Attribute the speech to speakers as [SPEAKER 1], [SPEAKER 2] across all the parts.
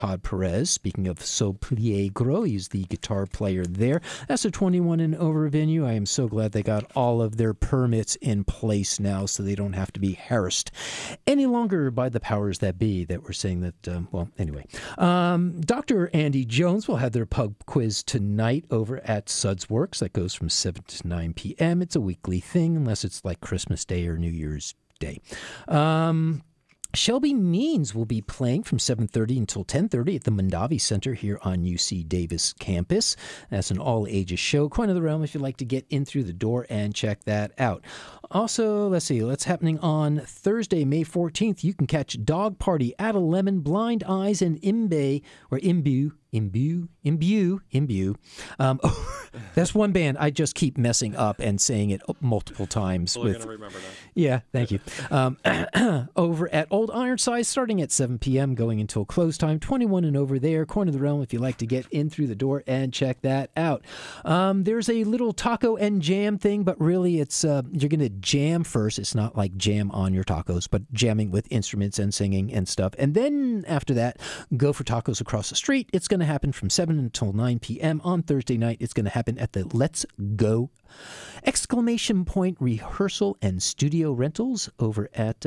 [SPEAKER 1] Todd Perez. Speaking of Sopliegro, he's the guitar player there. That's a 21 and over venue. I am so glad they got all of their permits in place now so they don't have to be harassed any longer by the powers that be that were saying that, well, anyway. Dr. Andy Jones will have their pub quiz tonight over at Suds Works. That goes from 7 to 9 p.m. It's a weekly thing unless it's like Christmas Day or New Year's Day. Shelby Means will be playing from 7:30 until 10:30 at the Mondavi Center here on UC Davis campus. That's an all-ages show. Coin of the Realm if you'd like to get in through the door and check that out. Also, let's see, what's happening on Thursday, May 14th. You can catch Dog Party, Add a Lemon, Blind Eyes, and Imbue. That's one band. I just keep messing up and saying it multiple times.
[SPEAKER 2] We're going to remember that.
[SPEAKER 1] Yeah, thank you. Over at Old Ironside, starting at 7 p.m., going until close time. 21 and over there. Corner of the Realm if you like to get in through the door and check that out. There's a little taco and jam thing, but really it's you're going to jam first. It's not like jam on your tacos, but jamming with instruments and singing and stuff. And then after that, go for tacos across the street. It's going to happen from 7 until 9 p.m. on Thursday night. It's going to happen at the Let's Go! Exclamation Point Rehearsal and Studio Rentals over at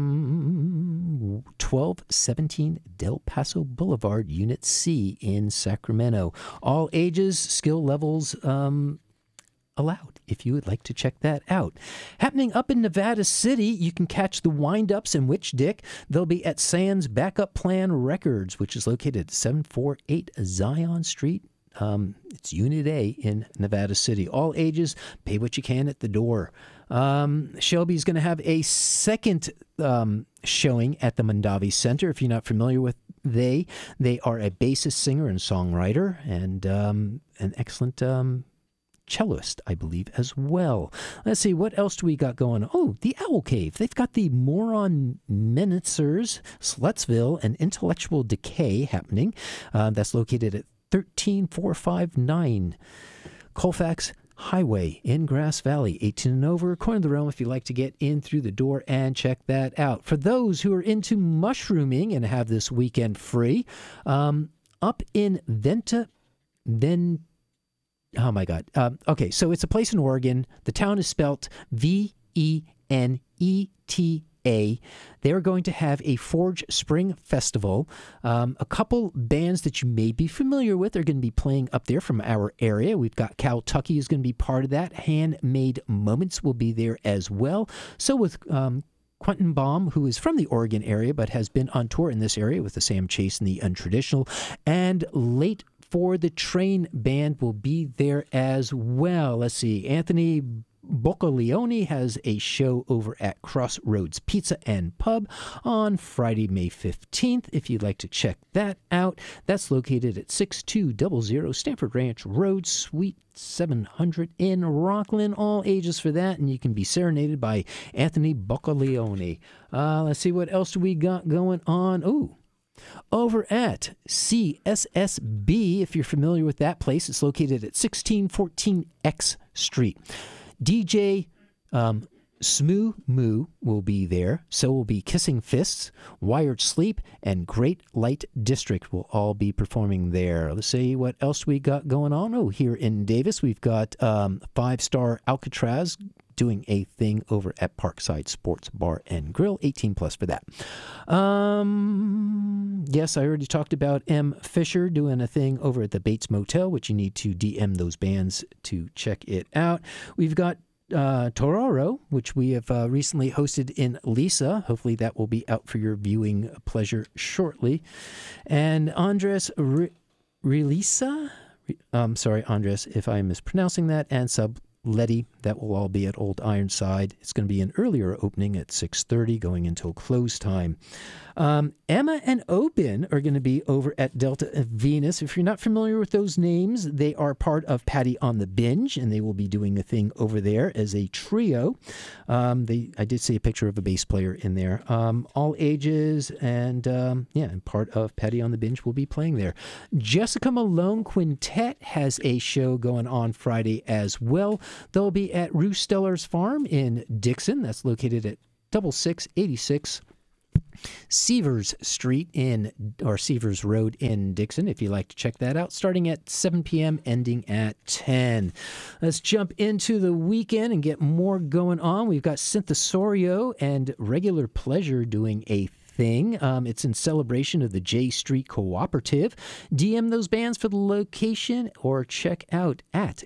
[SPEAKER 1] 1217 Del Paso Boulevard, Unit C in Sacramento. All ages, skill levels allowed if you would like to check that out. Happening up in Nevada City, you can catch the Wind-Ups and Witch Dick. They'll be at Sands Backup Plan Records, which is located at 748 Zion Street. It's Unit A in Nevada City. All ages, pay what you can at the door. Shelby's going to have a second showing at the Mondavi Center. If you're not familiar with they are a bassist, singer, and songwriter, and an excellent cellist, I believe, as well. Let's see, what else do we got going on? Oh, the Owl Cave. They've got the Moron Menacers, Slutsville, and Intellectual Decay happening. That's located at 13459 Colfax Highway in Grass Valley. 18 and over. Corner of the Realm if you'd like to get in through the door and check that out. For those who are into mushrooming and have this weekend free, up in oh my God. Okay, so it's a place in Oregon. The town is spelt Veneta. They're going to have a Forge Spring Festival. A couple bands that you may be familiar with are going to be playing up there from our area. We've got Cal Tucky is going to be part of that. Handmade Moments will be there as well. So with Quentin Baum, who is from the Oregon area but has been on tour in this area with the Sam Chase and the Untraditional, and Late for the Train Band will be there as well. Let's see, Anthony Boccaleone has a show over at Crossroads Pizza and Pub on Friday, May 15th. If you'd like to check that out, that's located at 6200 Stanford Ranch Road, Suite 700 in Rockland. All ages for that, and you can be serenaded by Anthony Boccaleone. Let's see, what else do we got going on? Ooh. Over at CSSB, if you're familiar with that place, it's located at 1614 X Street. DJ Smoo Moo will be there. So will be Kissing Fists, Wired Sleep, and Great Light District will all be performing there. Let's see what else we got going on. Oh, here in Davis, we've got 5-Star Alcatraz doing a thing over at Parkside Sports Bar and Grill, 18 plus for that. Yes, I already talked about M. Fisher doing a thing over at the Bates Motel, which you need to DM those bands to check it out. We've got Tororo, which we have recently hosted in Lisa. Hopefully that will be out for your viewing pleasure shortly. And Andres Relisa, sorry, Andres, if I'm mispronouncing that, and Letty, that will all be at Old Ironside. It's going to be an earlier opening at 6:30 going until close time. Emma and Obin are going to be over at Delta Venus. If you're not familiar with those names, they are part of Patty on the Binge, and they will be doing a thing over there as a trio. I did see a picture of a bass player in there. All ages, and and part of Patty on the Binge will be playing there. Jessica Malone Quintet has a show going on Friday as well. They'll be at Rue Stellar's Farm in Dixon. That's located at 6686 Seavers Road in Dixon, if you'd like to check that out, starting at 7 p.m., ending at 10. Let's jump into the weekend and get more going on. We've got Synthesorio and Regular Pleasure doing a thing. It's in celebration of the J Street Cooperative. DM those bands for the location or check out at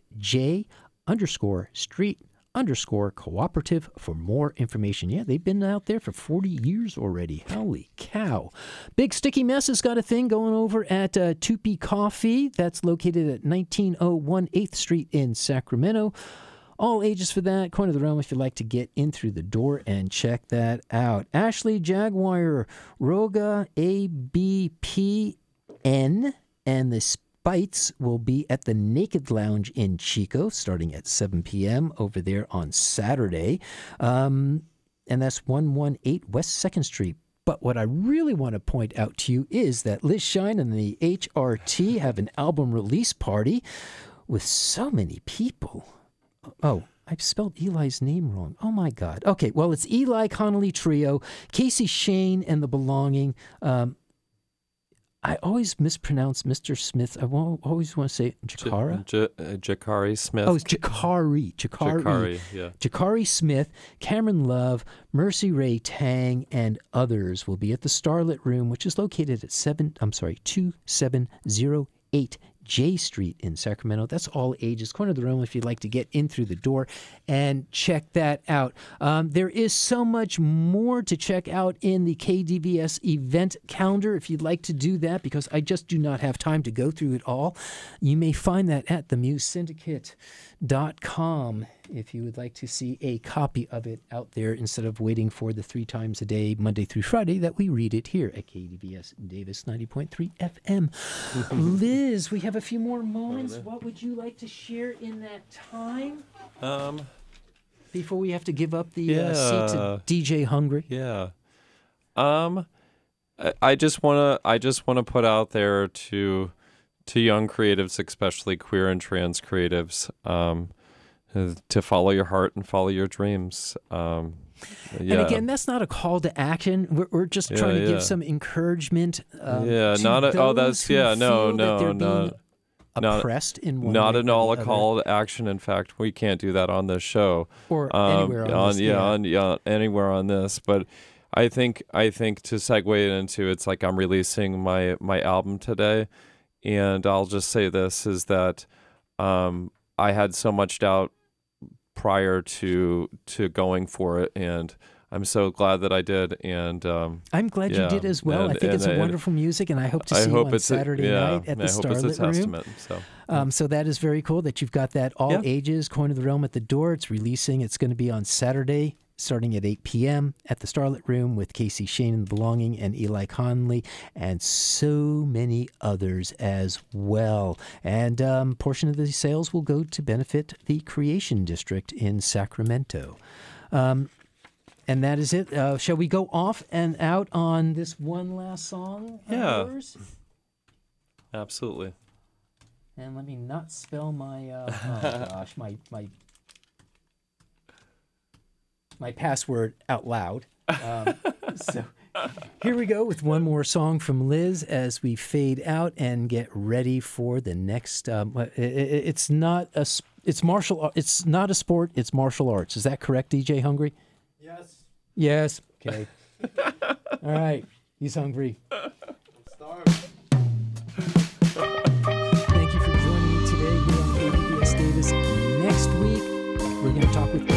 [SPEAKER 1] J_Street_Cooperative for more information. Yeah, they've been out there for 40 years already. Holy cow. Big Sticky Mess has got a thing going over at Tupi Coffee. That's located at 1901 8th Street in Sacramento. All ages for that. Coin of the Realm if you'd like to get in through the door and check that out. Ashley Jaguar, Roga ABPN, and the Spites will be at the Naked Lounge in Chico starting at 7 p.m. over there on Saturday. And that's 118 West 2nd Street. But what I really want to point out to you is that Liz Shine and the HRT have an album release party with so many people. Oh, I've spelled Eli's name wrong. Oh, my God. Okay, well, it's Eli Connolly Trio, Casey Shane and The Belonging. I always mispronounce Mr. Smith. I always want to say Jakara.
[SPEAKER 2] Jakari Smith.
[SPEAKER 1] Oh, it's Jakari.
[SPEAKER 2] Jakari, yeah.
[SPEAKER 1] Jakari Smith, Cameron Love, Mercy Ray Tang, and others will be at the Starlit Room, which is located at 2708 J Street in Sacramento. That's all ages. Corner of the Realm if you'd like to get in through the door and check that out. There is so much more to check out in the KDVS event calendar if you'd like to do that, because I just do not have time to go through it all. You may find that at themusesyndicate.com if you would like to see a copy of it out there instead of waiting for the 3 times a day, Monday through Friday, that we read it here at KDVS Davis 90.3 FM. Liz, we have a few more moments. What would you like to share in that time? Before we have to give up the seat to DJ Hungry.
[SPEAKER 2] Yeah. I just want to put out there to young creatives, especially queer and trans creatives, to follow your heart and follow your dreams.
[SPEAKER 1] And again, that's not a call to action. We're just trying to give some encouragement. Oppressed in one
[SPEAKER 2] not
[SPEAKER 1] way
[SPEAKER 2] at all
[SPEAKER 1] or
[SPEAKER 2] a call to action. In fact, we can't do that on this show
[SPEAKER 1] or anywhere on this.
[SPEAKER 2] Anywhere on this. But I think to segue it into, it's like I'm releasing my album today, and I'll just say this is that I had so much doubt prior to going for it, and I'm so glad that I did, and
[SPEAKER 1] I'm glad you did as well. I think it's wonderful music, and I hope to see you on Saturday night at the Starlit Room. So that is very cool that you've got that all ages Coin of the Realm at the door. It's releasing. It's going to be on Saturday, starting at 8 p.m. at the Starlit Room with Casey Shane and The Belonging and Eli Conley and so many others as well. And portion of the sales will go to benefit the Creation District in Sacramento. And that is it. Shall we go off and out on this one last song of yours?
[SPEAKER 2] Absolutely.
[SPEAKER 1] And let me not spell my my password out loud. So here we go with one more song from Liz as we fade out and get ready for the next. It's not a sport. It's martial arts. Is that correct, DJ Hungry? Yes. Okay. All right. He's hungry.
[SPEAKER 3] I'm starving.
[SPEAKER 1] Thank you for joining me today here on KDVS Davis. Next week, we're going to talk with